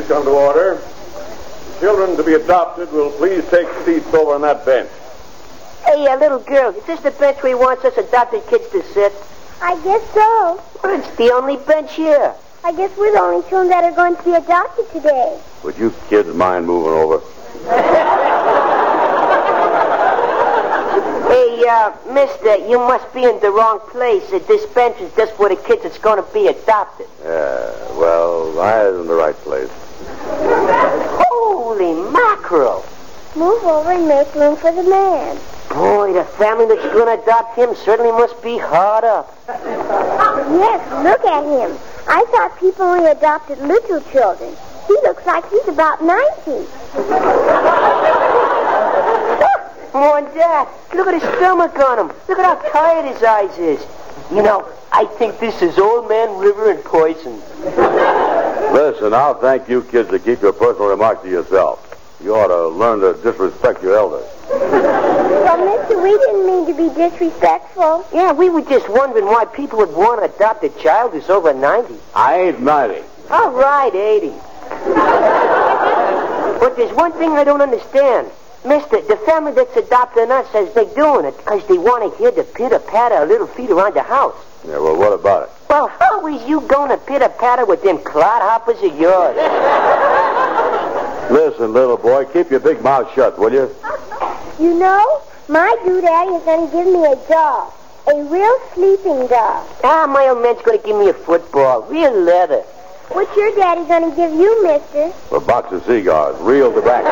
come to order. Children to be adopted will please take seats over on that bench. Hey, little girl, is this the bench where he wants us adopted kids to sit? I guess so. Well, it's the only bench here. I guess we're the only children that are going to be adopted today. Would you kids mind moving over? Hey, mister, you must be in the wrong place. This bench is just for the kids that's going to be adopted. Yeah, well, I was in the right place. Holy mackerel. Move over and make room for the man. Boy, the family that's going to adopt him certainly must be hard up. Yes, look at him. I thought people only adopted little children. He looks like he's about 90. More than that, look at his stomach on him. Look at how tired his eyes is. You know, I think this is Old Man River and poison. Listen, I'll thank you kids to keep your personal remarks to yourself. You ought to learn to disrespect your elders. Well, mister, we didn't mean to be disrespectful. Yeah, we were just wondering why people would want to adopt a child who's over 90. I ain't 90. All right, 80. But there's one thing I don't understand. Mister, the family that's adopting us says they're doing it because they want to hear the pitter-patter of little feet around the house. Yeah, well, what about it? Well, how is you going to pitter-patter with them clodhoppers of yours? Listen, little boy, keep your big mouth shut, will you? You know, my doodaddy is going to give me a dog. A real sleeping dog. My old man's going to give me a football. Real leather. What's your daddy going to give you, mister? A box of cigars, real tobacco.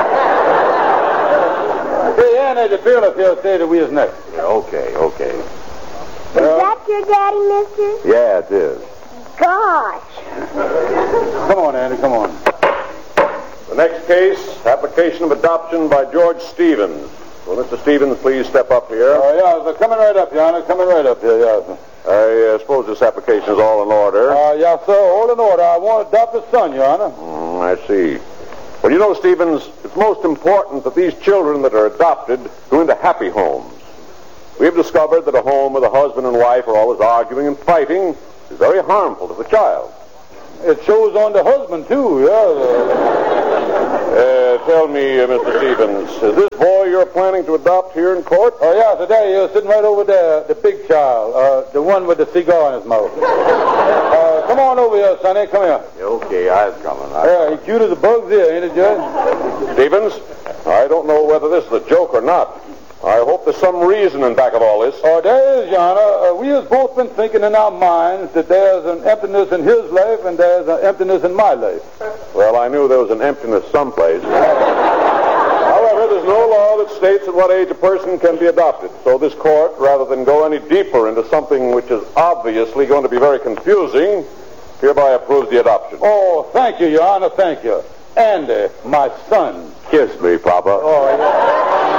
Hey, Anna, the bill up here say that we is next. Yeah, okay. Is that your daddy, mister? Yeah, it is. Gosh. Come on, Andy, come on. The next case, application of adoption by George Stevens. Will Mr. Stevens please step up here? Yeah, they're coming right up, Your Honor, coming right up here, yes. I suppose this application is all in order. Yes, sir, all in order. I want to adopt a son, Your Honor. I see. Well, you know, Stevens, it's most important that these children that are adopted go into happy homes. We've discovered that a home where the husband and wife are always arguing and fighting is very harmful to the child. It shows on the husband, too, yeah. Tell me, Mr. Stevens, is this boy you're planning to adopt here in court? Yeah, today you're sitting right over there, the big child, the one with the cigar in his mouth. Come on over here, Sonny, come here. Okay, I'm coming. Yeah, he's cute as a bug's ear, ain't it, Judge? Stevens, I don't know whether this is a joke or not. I hope there's some reason in back of all this. There is, Your Honor. We have both been thinking in our minds that there's an emptiness in his life and there's an emptiness in my life. Well, I knew there was an emptiness someplace. However, there's no law that states at what age a person can be adopted. So this court, rather than go any deeper into something which is obviously going to be very confusing, hereby approves the adoption. Oh, thank you, Your Honor, thank you. Andy, my son. Kiss me, Papa. Oh, yeah.